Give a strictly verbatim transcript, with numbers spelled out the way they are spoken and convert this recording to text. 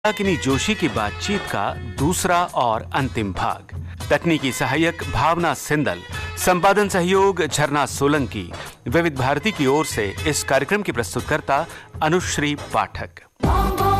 मंदाकिनी जोशी की बातचीत का दूसरा और अंतिम भाग। तकनीकी सहायक भावना सिंदल, संपादन सहयोग झरना सोलंकी। विविध भारती की ओर से इस कार्यक्रम की प्रस्तुतकर्ता अनुश्री पाठक।